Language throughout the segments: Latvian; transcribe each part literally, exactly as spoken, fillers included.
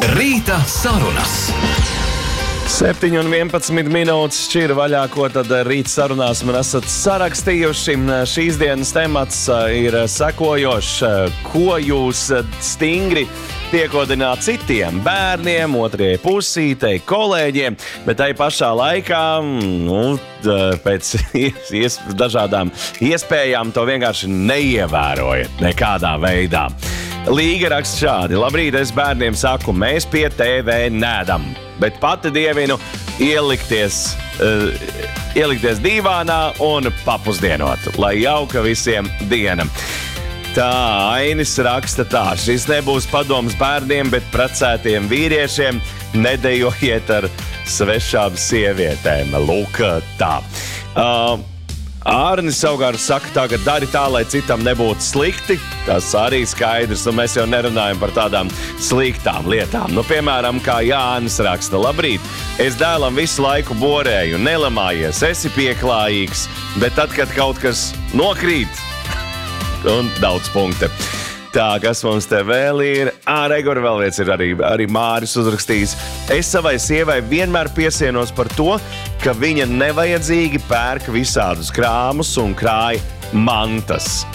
Rīta sarunas. septiņi un vienpadsmit minūtes šķira vaļā, ko tad rīt sarunās man esat sarakstījuši. Šīs dienas temats ir sekojošs. Ko jūs stingri piekodināt citiem bērniem, otrajai pusītei, kolēģiem, bet tai pašā laikā, nu, pēc ies, dažādām iespējām to vienkārši neievērojat nekādā veidā. Līga raksta šādi: labrīt, es bērniem saku, mēs pie T V nēdam, bet pati dievinu ielikties, uh, ielikties dīvānā un papusdienot, lai jauka visiem diena. Tā, Ainis raksta tā: šis nebūs padoms bērniem, bet precētiem vīriešiem, nedejojiet ar svešām sievietēm. Lūk, tā. Uh, Ārnis savukārt saka tā, ka dari tā, lai citam nebūtu slikti. Tas arī skaidrs, un mēs jau nerunājam par tādām sliktām lietām. Nu, piemēram, kā Jānis raksta: labrīt, es dēlam visu laiku borēju, nelamājies, esi pieklājīgs, bet tad, kad kaut kas nokrīt, un daudz punkti. Tā, kas mums te vēl ir? Ā, Regora vēl viens ir arī, arī Māris uzrakstījis. Es savai sievai vienmēr piesienos par to, ka viņa nevajadzīgi pērk visādus krāmus un krāja mantas.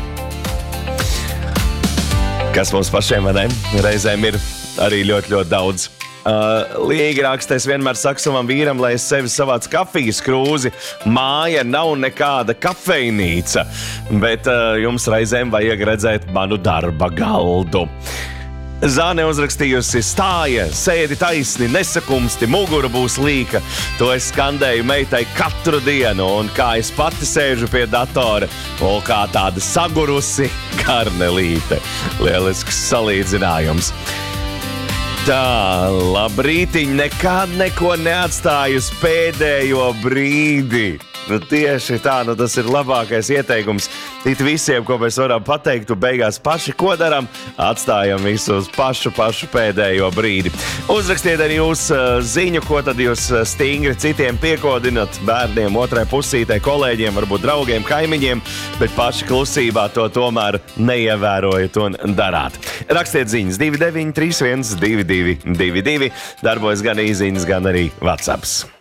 Kas mums pašiem, vai ne? Reizēm ir arī ļoti, ļoti daudz. Uh, Līga raksta: es vienmēr saku savam vīram, lai es sevi savāc kafijas krūzi. Māja nav nekāda kafejnīca, bet uh, jums reizēm vajag redzēt manu darba galdu. Zāne uzrakstījusi: stāja, sēdi taisni, nesakumsti, mugura būs līka. To es skandēju meitai katru dienu, un kā es pati sēžu pie datora, un kā tāda sagurusi karnelīte. Lielisks salīdzinājums. Tā, labrītiņ, nekad neko neatstāju uz pēdējo brīdi. Nu, tieši tā, nu tas ir labākais ieteikums it visiem, ko mēs varam pateikt, tu beigās paši ko daram, atstājam visu uz pašu, pašu pēdējo brīdi. Uzrakstiet arī jūs uh, ziņu, ko tad jūs uh, stingri citiem piekodinat, bērniem, otrai pusītei, kolēģiem, varbūt draugiem, kaimiņiem, bet paši klusībā to tomēr neievērojat un darāt. Rakstiet ziņas divi deviņi trīs viens divi divi divi divi, darbojas gan īziņas, gan arī WhatsApps.